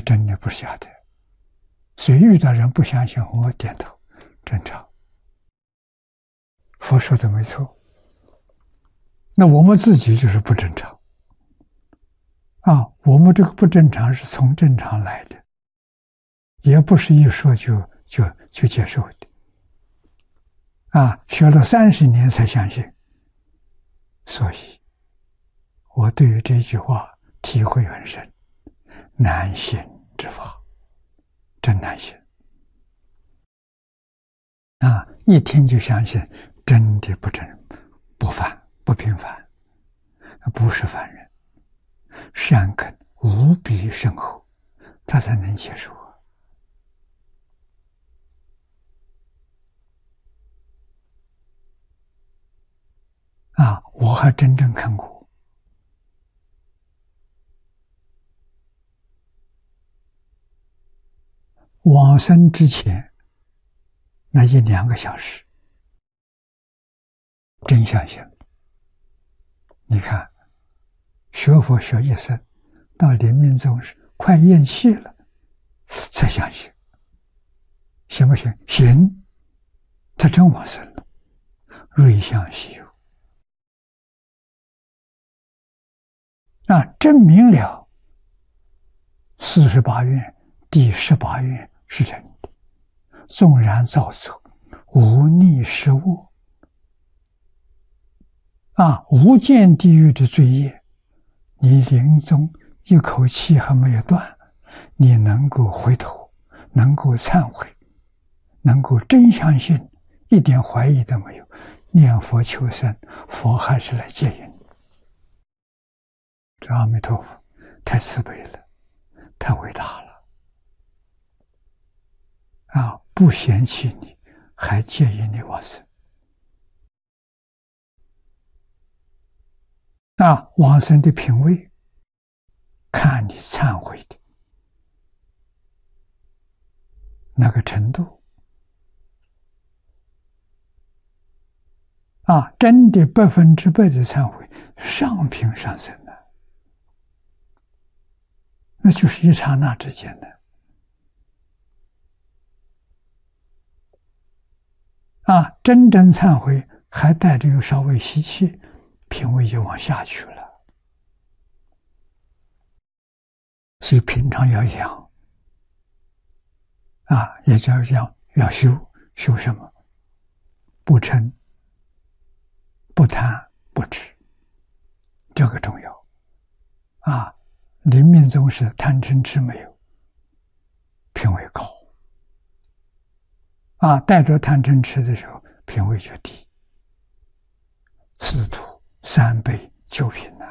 真的不是假的。所以遇到人不相信，我点头，正常。佛说的没错。那我们自己就是不正常啊！我们这个不正常是从正常来的，也不是一说就接受的啊！学了30年才相信，所以我对于这句话体会很深：难信之法，真难信啊！一听就相信，真的不凡。不平凡，不是凡人，善根无比深厚，他才能接受啊！我还真正看过，往生之前那1-2个小时，真相信。你看，学佛学一生，到临命终时快咽气了，才相信，行不行？行，他真往生了，瑞相稀有啊！证明了48愿第18愿是真的，纵然造作，无逆失恶。无间地狱的罪业，你临终一口气还没有断，你能够回头，能够忏悔，能够真相信，一点怀疑都没有，念佛求生，佛还是来接引。这阿弥陀佛太慈悲了，太伟大了不嫌弃你，还接引你往生。往生的品位，看你忏悔的那个程度真的100%的忏悔，上品上生的，那就是一刹那之间的真正忏悔还带着有稍微习气，品位就往下去了。所以平常要养也就要修什么？不嗔、不贪、不痴，这个重要临命终时贪嗔痴没有，品位高带着贪嗔痴的时候，品位就低，4土3辈9品